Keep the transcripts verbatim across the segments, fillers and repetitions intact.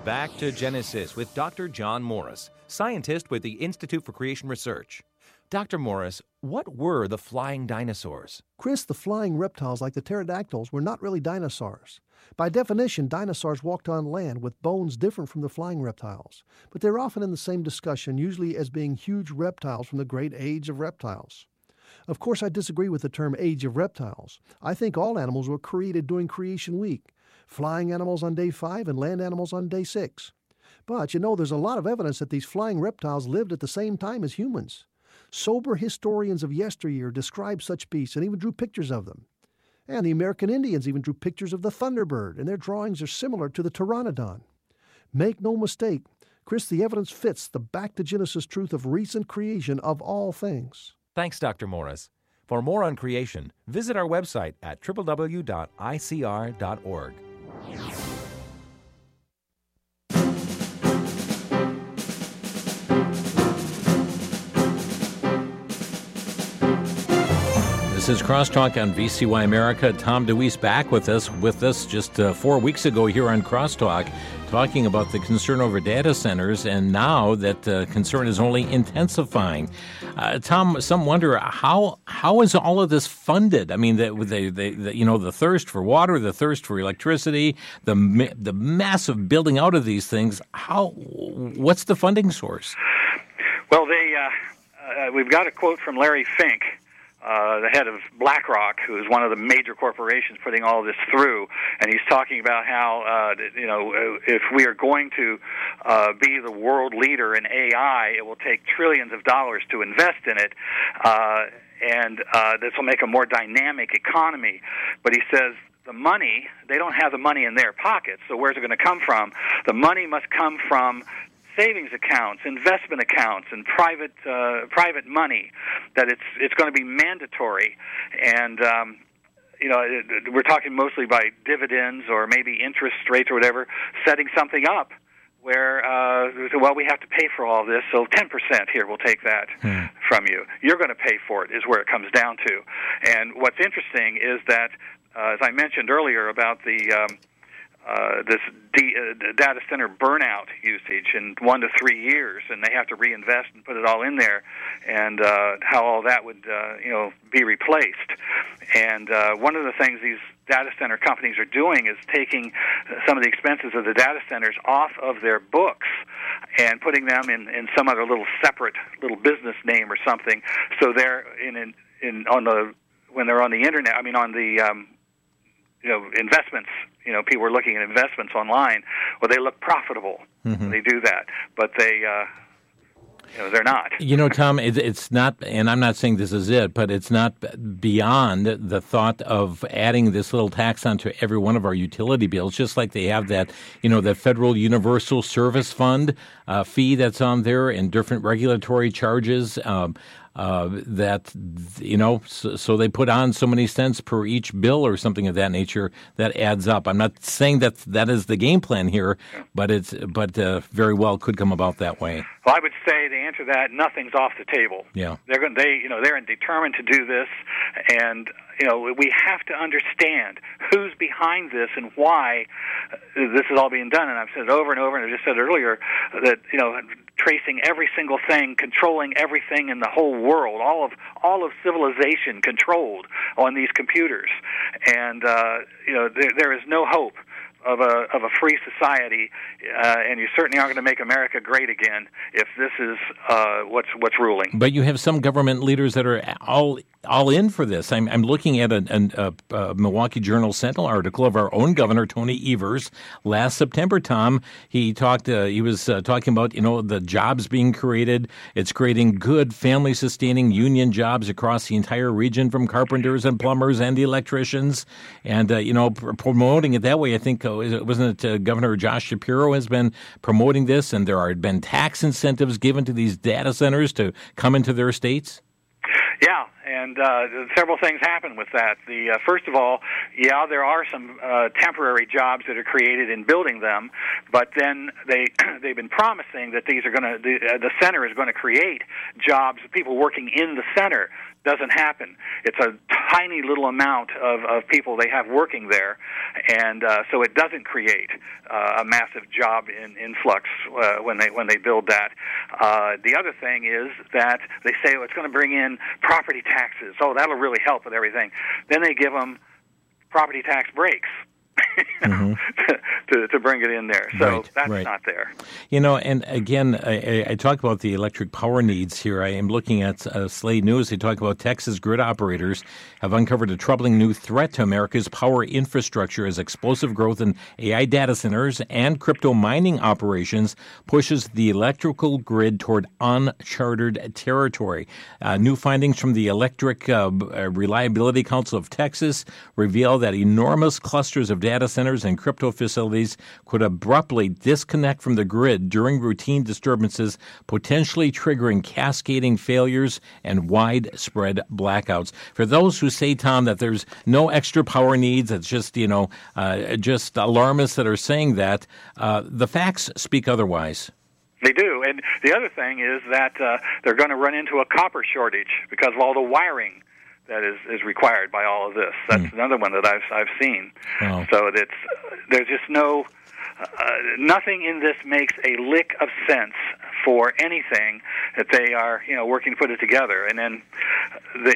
Back to Genesis with Doctor John Morris, scientist with the Institute for Creation Research. Doctor Morris, what were the flying dinosaurs? Chris, the flying reptiles like the pterodactyls were not really dinosaurs. By definition, dinosaurs walked on land with bones different from the flying reptiles, but they're often in the same discussion, usually as being huge reptiles from the great age of reptiles. Of course, I disagree with the term age of reptiles. I think all animals were created during Creation Week, flying animals on day five and land animals on day six. But, you know, there's a lot of evidence that these flying reptiles lived at the same time as humans. Sober historians of yesteryear described such beasts and even drew pictures of them. And the American Indians even drew pictures of the thunderbird, and their drawings are similar to the pteranodon. Make no mistake, Chris, the evidence fits the back to Genesis truth of recent creation of all things. Thanks, Doctor Morris. For more on creation, visit our website at w w w dot i c r dot org. This is Crosstalk on V C Y America. Tom DeWeese back with us with us just uh, four weeks ago here on Crosstalk, talking about the concern over data centers, and now that the uh, concern is only intensifying. Uh, Tom, some wonder how how is all of this funded? I mean, the, the, the, the you know the thirst for water, the thirst for electricity, the the massive building out of these things. How what's the funding source? Well, they uh, uh, we've got a quote from Larry Fink, Uh, the head of BlackRock, who is one of the major corporations putting all this through, and he's talking about how, uh, you know, if we are going to uh, be the world leader in A I, it will take trillions of dollars to invest in it, uh, and uh, this will make a more dynamic economy. But he says the money, they don't have the money in their pockets, so where's it going to come from? The money must come from savings accounts, investment accounts, and private uh, private money. That it's it's going to be mandatory, and um, you know it, we're talking mostly by dividends or maybe interest rates or whatever, setting something up where uh, well we have to pay for all this, so ten percent here we'll take that hmm. from you. You're going to pay for it is where it comes down to. And what's interesting is that uh, as I mentioned earlier about the um, Uh, this D, uh, data center burnout usage in one to three years, and they have to reinvest and put it all in there, and uh, how all that would, uh, you know, be replaced. And uh, one of the things these data center companies are doing is taking some of the expenses of the data centers off of their books and putting them in, in some other little separate little business name or something. So they're in, in, in on the when they're on the internet. I mean, on the um, you know investments. You know, people are looking at investments online. Well, they look profitable. Mm-hmm. They do that, but they, uh, you know, they're not. You know, Tom, it, it's not, and I'm not saying this is it, but it's not beyond the thought of adding this little tax onto every one of our utility bills, just like they have that, you know, the Federal Universal Service Fund uh, fee that's on there and different regulatory charges. Um, Uh, that, you know, so, so they put on so many cents per each bill or something of that nature that adds up. I'm not saying that that is the game plan here, but it's but uh, very well could come about that way. Well, I would say to answer that, nothing's off the table. Yeah, they're going. They, you know, they're determined to do this, and you know, we have to understand who's behind this and why this is all being done. And I've said it over and over, and I just said earlier that you know, tracing every single thing, controlling everything in the whole world, all of all of civilization controlled on these computers, and uh, you know, there, there is no hope of a of a free society, uh, and you certainly aren't going to make America great again if this is uh, what's what's ruling. But you have some government leaders that are all all in for this. I'm I'm looking at a, a, a Milwaukee Journal Sentinel article of our own governor Tony Evers last September. Tom, he talked. Uh, he was uh, talking about you know the jobs being created. It's creating good family sustaining union jobs across the entire region, from carpenters and plumbers and electricians, and uh, you know pr- promoting it that way. I think. Uh, Wasn't it uh, Governor Josh Shapiro has been promoting this, and there have been tax incentives given to these data centers to come into their states? Yeah, and uh, several things happen with that. The uh, first of all, yeah, there are some uh, temporary jobs that are created in building them, but then they they've been promising that these are going to the, uh, the center is going to create jobs, people working in the center, doesn't happen. It's a tiny little amount of, of people they have working there, and uh, so it doesn't create uh, a massive job in, influx uh, when they when they build that. Uh, the other thing is that they say, oh, it's going to bring in property taxes. Oh, that'll really help with everything. Then they give them property tax breaks. mm-hmm. to, to bring it in there. So right, that's right. not there. You know, and again, I, I talk about the electric power needs here. I am looking at uh, Slate News. They talk about Texas grid operators have uncovered a troubling new threat to America's power infrastructure as explosive growth in A I data centers and crypto mining operations pushes the electrical grid toward uncharted territory. Uh, new findings from the Electric uh, Reliability Council of Texas reveal that enormous clusters of data centers and crypto facilities could abruptly disconnect from the grid during routine disturbances, potentially triggering cascading failures and widespread blackouts. For those who say, Tom, that there's no extra power needs, it's just, you know, uh, just alarmists that are saying that, uh, the facts speak otherwise. They do. And the other thing is that uh, they're going to run into a copper shortage because of all the wiring that is, is required by all of this. That's mm. another one that I've I've seen. Wow. So it's there's just no uh, nothing in this makes a lick of sense for anything that they are you know working to put it together. And then the.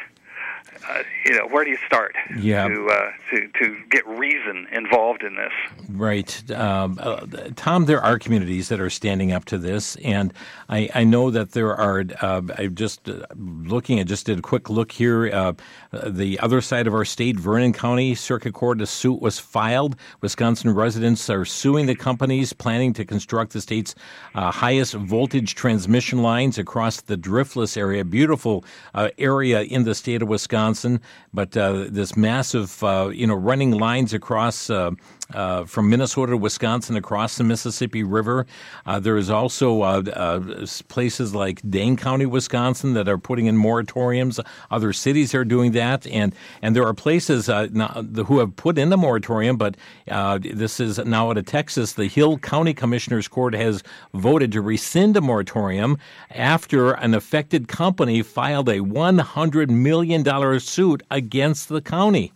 Uh, you know, where do you start yeah. to, uh, to to get reason involved in this? Right. Um, uh, Tom, there are communities that are standing up to this, and I, I know that there are, uh, I'm just uh, looking, I just did a quick look here, uh, the other side of our state, Vernon County Circuit Court, a suit was filed. Wisconsin residents are suing the companies planning to construct the state's uh, highest voltage transmission lines across the Driftless area, beautiful uh, area in the state of Wisconsin. But uh, this massive, uh, you know, running lines across uh, uh, from Minnesota to Wisconsin across the Mississippi River. Uh, there is also uh, uh, places like Dane County, Wisconsin, that are putting in moratoriums. Other cities are doing that, and and there are places uh, now, who have put in the moratorium. But uh, this is now out of Texas. The Hill County Commissioners Court has voted to rescind a moratorium after an affected company filed a one hundred million dollars suit against the county.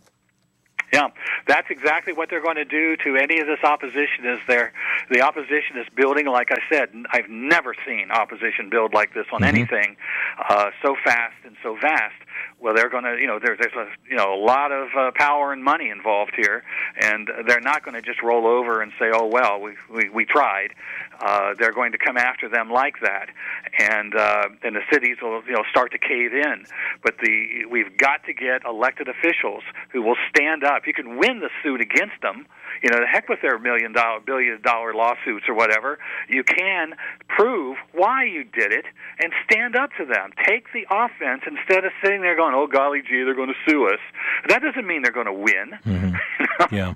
Yeah, that's exactly what they're going to do to any of this opposition. Is there the opposition is building? Like I said, I've never seen opposition build like this on mm-hmm. anything uh, so fast and so vast. Well, they're going to, you know, there, there's a, you know, a lot of uh, power and money involved here, and they're not going to just roll over and say, "Oh well, we we, we tried." Uh, they're going to come after them like that, and uh, and the cities will, you know, start to cave in. But the we've got to get elected officials who will stand up. You can win the suit against them. You know, the heck with their million dollar, billion dollar lawsuits or whatever. You can prove why you did it and stand up to them. Take the offense instead of sitting there going, "Oh golly gee, they're going to sue us." That doesn't mean they're going to win. Mm-hmm. Yeah.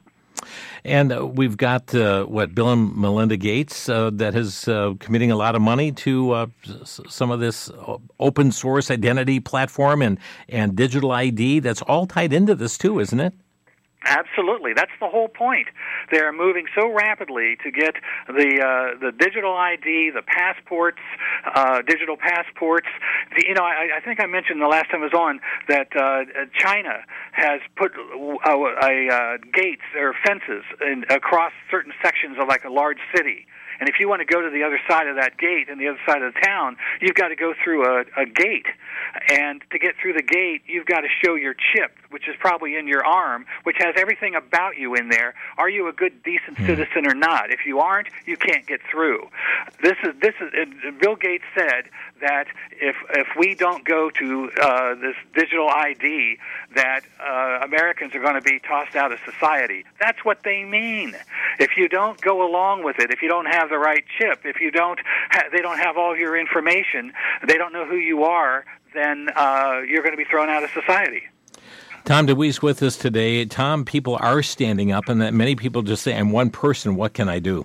And uh, we've got, uh, what, Bill and Melinda Gates uh, that is uh, committing a lot of money to uh, s- some of this open source identity platform and, and digital I D. That's all tied into this too, isn't it? Absolutely. That's the whole point. They are moving so rapidly to get the uh, the digital I D, the passports, uh, digital passports. The, you know, I, I think I mentioned the last time I was on that uh, China has put uh, a uh, gates or fences in, across certain sections of like a large city. And if you want to go to the other side of that gate and the other side of the town, you've got to go through a, a gate. And to get through the gate, you've got to show your chip, which is probably in your arm, which has everything about you in there. Are you a good, decent mm. citizen or not? If you aren't, you can't get through. This is this is. Uh, Bill Gates said that if if we don't go to uh, this digital I D, that uh, Americans are going to be tossed out of society. That's what they mean. If you don't go along with it, if you don't have the right chip, if you don't, ha- they don't have all your information, they don't know who you are, then uh, you're going to be thrown out of society. Tom DeWeese with us today. Tom, people are standing up, and that many people just say, "I'm one person. What can I do?"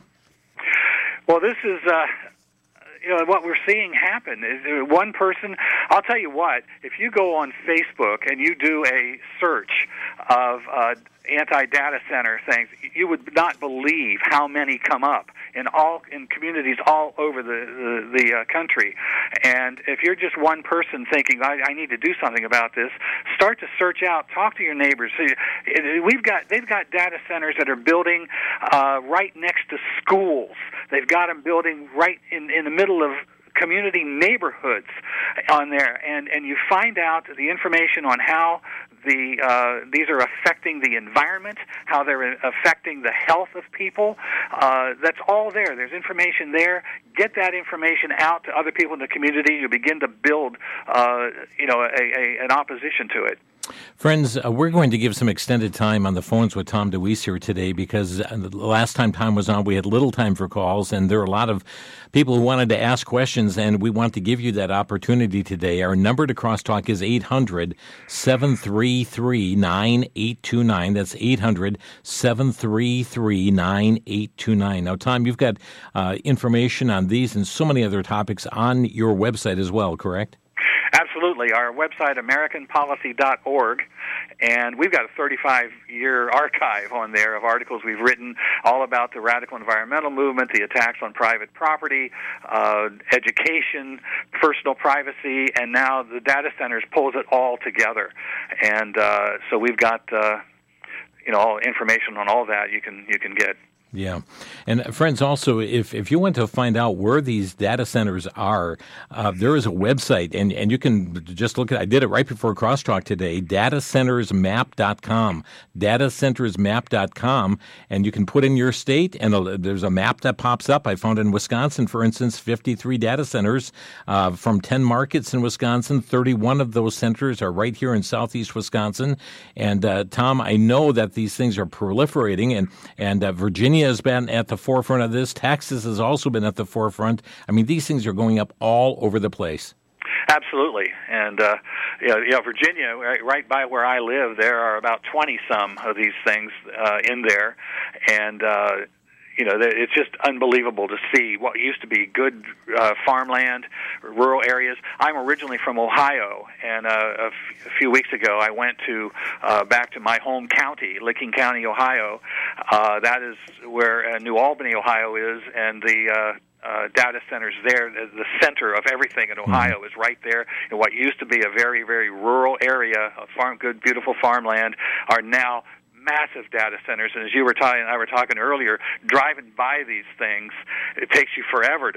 Well, this is. Uh, You know, what we're seeing happen is one person. I'll tell you what, if you go on Facebook and you do a search of uh, anti-data center things, you would not believe how many come up in all in communities all over the the, the uh, country. And if you're just one person thinking, I, I need to do something about this, start to search out, talk to your neighbors. We've got they've got data centers that are building uh, right next to schools. They've got them building right in in the middle of community neighborhoods on there, and and you find out the information on how the uh, these are affecting the environment, how they're affecting the health of people. Uh, that's all there. There's information there. Get that information out to other people in the community. You begin to build, uh, you know, a, a, an opposition to it. Friends, uh, we're going to give some extended time on the phones with Tom DeWeese here today because uh, the last time Tom was on, we had little time for calls, and there are a lot of people who wanted to ask questions, and we want to give you that opportunity today. Our number to crosstalk is eight hundred, seven three three, nine eight two nine. That's eight hundred, seven three three, nine eight two nine. Now, Tom, you've got uh, information on these and so many other topics on your website as well, correct? Absolutely. Our website, American Policy dot org, and we've got a thirty-five year archive on there of articles we've written all about the radical environmental movement, the attacks on private property, uh, education, personal privacy, and now the data centers pulls it all together. And uh, so we've got uh, you know all information on all that you can you can get. Yeah. And friends, also, if, if you want to find out where these data centers are, uh, there is a website, and, and you can just look at, I did it right before Crosstalk today, data centers map dot com, data centers map dot com, and you can put in your state, and a, there's a map that pops up. I found in Wisconsin, for instance, fifty-three data centers uh, from ten markets in Wisconsin. thirty-one of those centers are right here in southeast Wisconsin. And uh, Tom, I know that these things are proliferating, and, and uh, Virginia has been at the forefront of this. Texas has also been at the forefront. I mean, these things are going up all over the place. Absolutely. And, uh, you know, you know, Virginia, right, right by where I live, there are about twenty-some of these things uh, in there. And, uh, you know, it's just unbelievable to see what used to be good uh, farmland, rural areas. I'm originally from Ohio, and uh, a, f- a few weeks ago I went to uh, back to my home county, Licking County, Ohio. Uh, that is where uh, New Albany, Ohio is, and the uh, uh, data centers there, the, the center of everything in Ohio mm-hmm. is right there. In what used to be a very, very rural area of farm, good, beautiful farmland, are now massive data centers. And as you were talking, I were talking earlier, driving by these things, it takes you forever to